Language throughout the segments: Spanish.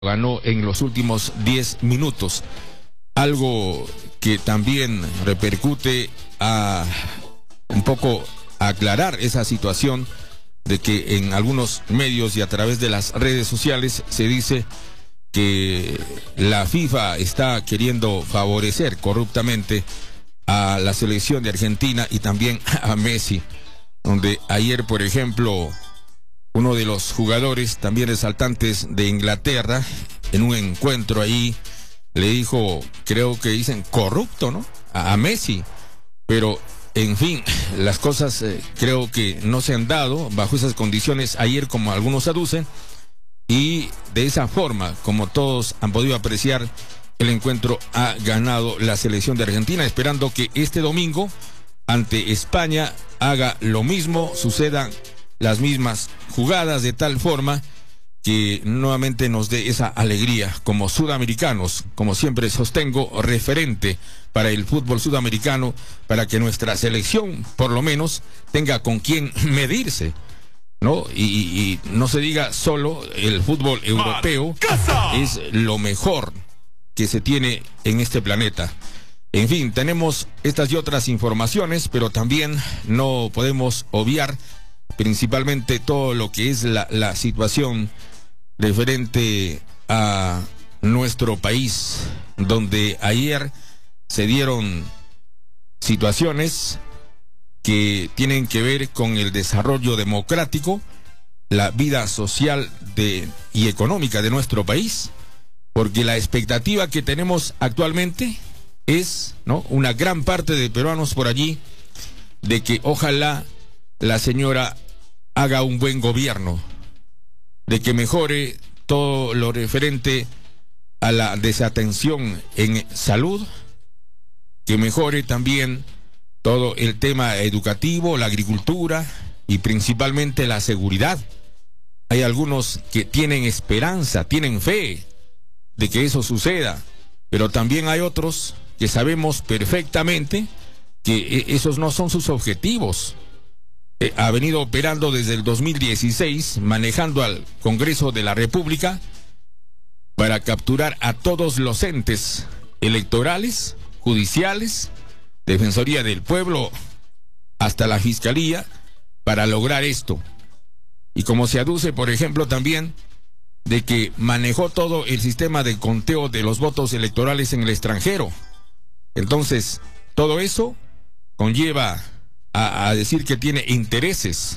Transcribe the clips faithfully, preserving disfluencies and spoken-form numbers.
ganó en los últimos diez minutos. Algo que también repercute a un poco aclarar esa situación de que en algunos medios y a través de las redes sociales se dice que la FIFA está queriendo favorecer corruptamente a la selección de Argentina y también a Messi, donde ayer, por ejemplo, uno de los jugadores también resaltantes de Inglaterra, en un encuentro ahí, le dijo, creo que dicen corrupto, ¿no? A, a Messi. Pero, en fin, las cosas eh, creo que no se han dado bajo esas condiciones ayer, como algunos aducen, y de esa forma, como todos han podido apreciar, el encuentro ha ganado la selección de Argentina, esperando que este domingo, ante España, haga lo mismo, sucedan las mismas jugadas de tal forma que nuevamente nos dé esa alegría como sudamericanos, como siempre sostengo, referente para el fútbol sudamericano, para que nuestra selección, por lo menos, tenga con quién medirse, ¿no? Y, y, y no se diga solo el fútbol europeo es lo mejor que se tiene en este planeta. En fin, tenemos estas y otras informaciones, pero también no podemos obviar principalmente todo lo que es la, la situación referente a nuestro país, donde ayer se dieron situaciones que tienen que ver con el desarrollo democrático, la vida social de, y económica de nuestro país, porque la expectativa que tenemos actualmente es, ¿no?, una gran parte de peruanos por allí, de que ojalá la señora haga un buen gobierno, de que mejore todo lo referente a la desatención en salud, que mejore también todo el tema educativo, la agricultura y principalmente la seguridad. Hay algunos que tienen esperanza, tienen fe de que eso suceda, pero también hay otros que sabemos perfectamente que esos no son sus objetivos. Eh, ha venido operando desde el dos mil dieciséis, manejando al Congreso de la República para capturar a todos los entes electorales, judiciales, Defensoría del Pueblo, hasta la Fiscalía, para lograr esto. Y como se aduce, por ejemplo, también de que manejó todo el sistema de conteo de los votos electorales en el extranjero. Entonces, todo eso conlleva a, a decir que tiene intereses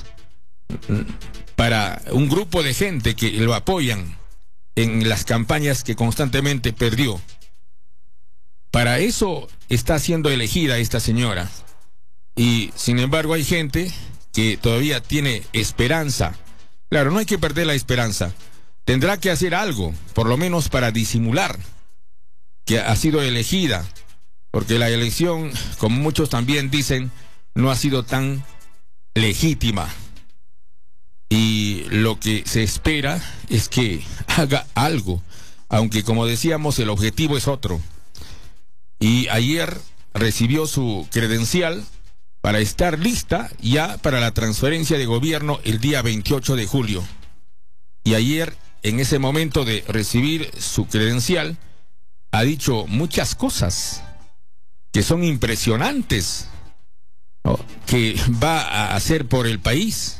para un grupo de gente que lo apoyan en las campañas que constantemente perdió. Para eso está siendo elegida esta señora. Y sin embargo hay gente que todavía tiene esperanza. Claro, no hay que perder la esperanza. Tendrá que hacer algo, por lo menos para disimular que ha sido elegida, porque la elección, como muchos también dicen, no ha sido tan legítima. Y lo que se espera es que haga algo, aunque como decíamos el objetivo es otro. Y ayer recibió su credencial para estar lista ya para la transferencia de gobierno el día veintiocho de julio. Y ayer, en ese momento de recibir su credencial, ha dicho muchas cosas que son impresionantes, ¿no?, que va a hacer por el país.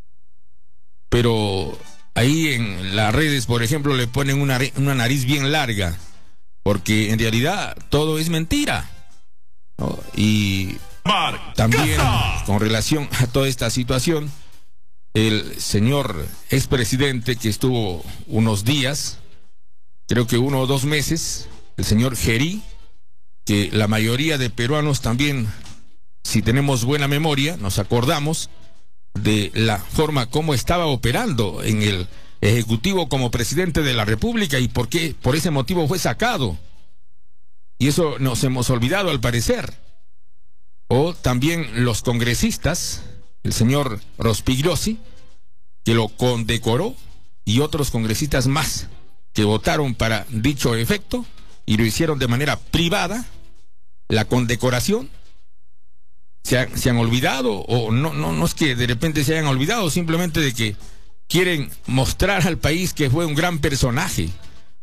Pero ahí en las redes, por ejemplo, le ponen una, una nariz bien larga, porque en realidad todo es mentira, ¿no? Y también con relación a toda esta situación, el señor expresidente que estuvo unos días, creo que uno o dos meses, el señor Gerí, que la mayoría de peruanos también, si tenemos buena memoria, nos acordamos de la forma como estaba operando en el Ejecutivo como presidente de la República y por qué, por ese motivo fue sacado. Y eso nos hemos olvidado al parecer. O también los congresistas, el señor Rospigliosi, que lo condecoró, y otros congresistas más que votaron para dicho efecto y lo hicieron de manera privada, la condecoración. Se han, se han olvidado, o no, no, no es que de repente se hayan olvidado, simplemente de que quieren mostrar al país que fue un gran personaje.